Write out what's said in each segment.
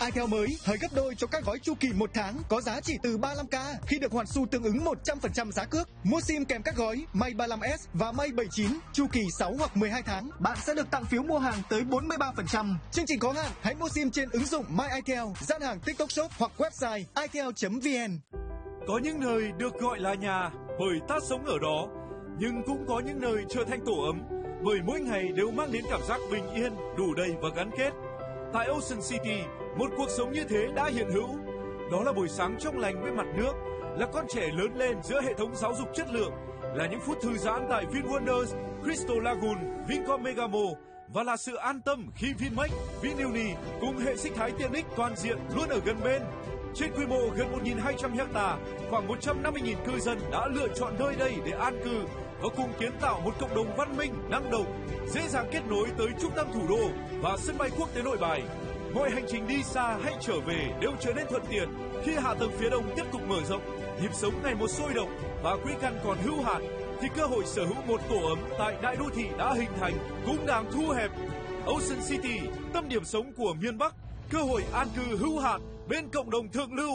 iTel mới hơi gấp đôi cho các gói chu kỳ 1 tháng có giá chỉ từ 35k khi được hoàn xu tương ứng 100% giá cước. Mua SIM kèm các gói May 35S và May 79 chu kỳ 6 hoặc 12 tháng, bạn sẽ được tặng phiếu mua hàng tới 43%. Chương trình có hạn, hãy mua SIM trên ứng dụng My iTel, gian hàng TikTok Shop hoặc website itel.vn. Có những nơi được gọi là nhà bởi ta sống ở đó, nhưng cũng có những nơi trở thành tổ ấm bởi mỗi ngày đều mang đến cảm giác bình yên, đủ đầy và gắn kết. Tại Ocean City, một cuộc sống như thế đã hiện hữu. Đó là buổi sáng trong lành với mặt nước, là con trẻ lớn lên giữa hệ thống giáo dục chất lượng, là những phút thư giãn tại VinWonders, Crystal Lagoon, Vincom Megamo và là sự an tâm khi Vinmec, Vinuni cùng hệ sinh thái tiện ích toàn diện luôn ở gần bên. Trên quy mô gần 1.200 ha, khoảng 150.000 cư dân đã lựa chọn nơi đây để an cư và cùng kiến tạo một cộng đồng văn minh, năng động, dễ dàng kết nối tới trung tâm thủ đô và sân bay quốc tế Nội Bài. Mọi hành trình đi xa hay trở về đều trở nên thuận tiện khi hạ tầng phía đông tiếp tục mở rộng, nhịp sống ngày một sôi động và quỹ căn còn hữu hạn, thì cơ hội sở hữu một tổ ấm tại đại đô thị đã hình thành cũng đang thu hẹp. Ocean City, tâm điểm sống của miền Bắc, cơ hội an cư hữu hạn bên cộng đồng thượng lưu.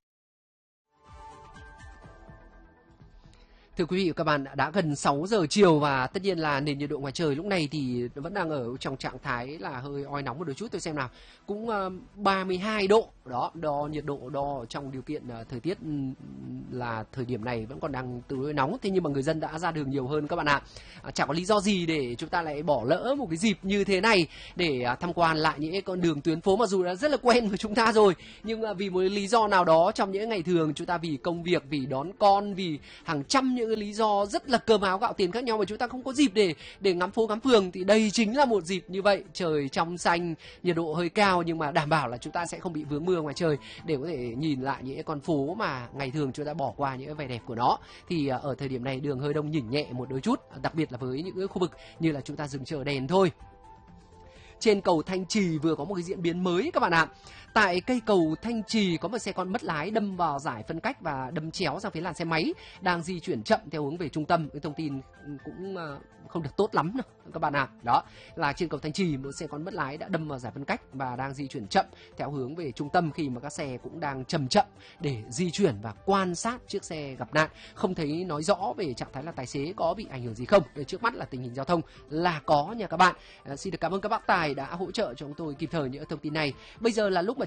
Thưa quý vị và các bạn, đã gần 6 giờ chiều và tất nhiên là nền nhiệt độ ngoài trời lúc này thì vẫn đang ở trong trạng thái là hơi oi nóng một đôi chút. Tôi xem nào, cũng 32 độ. Đo nhiệt độ đo trong điều kiện thời tiết là thời điểm này vẫn còn đang tương đối nóng. Thế nhưng mà người dân đã ra đường nhiều hơn các bạn ạ. Chẳng có lý do gì để chúng ta lại bỏ lỡ một cái dịp như thế này để tham quan lại những con đường tuyến phố mặc dù đã rất là quen với chúng ta rồi. Nhưng vì một lý do nào đó trong những ngày thường chúng ta vì công việc, vì đón con, vì hàng trăm những lý do rất là cơm áo gạo tiền khác nhau mà chúng ta không có dịp để ngắm phố ngắm phường, thì đây chính là một dịp như vậy. Trời trong xanh, nhiệt độ hơi cao nhưng mà đảm bảo là chúng ta sẽ không bị vướng mưa ngoài trời để có thể nhìn lại những con phố mà ngày thường chúng ta bỏ qua những vẻ đẹp của nó. Thì ở thời điểm này đường hơi đông nhỉnh nhẹ một đôi chút, đặc biệt là với những khu vực như là chúng ta dừng chờ đèn thôi. Trên cầu Thanh Trì vừa có một cái diễn biến mới các bạn ạ. Tại cây cầu Thanh Trì có một xe con mất lái đâm vào giải phân cách và đâm chéo sang phía làn xe máy đang di chuyển chậm theo hướng về trung tâm. Cái thông tin cũng không được tốt lắm đâu các bạn ạ. Đó là trên cầu Thanh Trì một xe con mất lái đã đâm vào giải phân cách và đang di chuyển chậm theo hướng về trung tâm khi mà các xe cũng đang chậm để di chuyển và quan sát chiếc xe gặp nạn. Không thấy nói rõ về trạng thái là tài xế có bị ảnh hưởng gì không. Trước mắt là tình hình giao thông là có nha các bạn. Xin được cảm ơn các bác tài đã hỗ trợ cho chúng tôi kịp thời những thông tin này. Bây giờ là lúc mà